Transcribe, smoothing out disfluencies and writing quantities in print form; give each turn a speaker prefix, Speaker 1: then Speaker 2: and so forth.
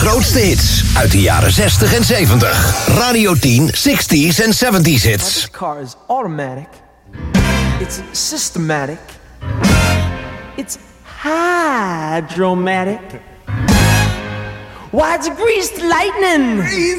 Speaker 1: grootste hits uit de jaren 60 en 70. Radio 10, 60s en 70s hits.
Speaker 2: This car is automatic. It's systematic. It's hydromatic. Why, it's greased lightning.